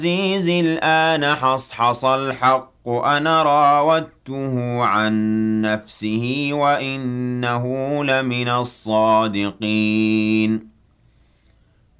عزيز الآن حصحص الحق أنا راودته عن نفسه وإنه لمن الصادقين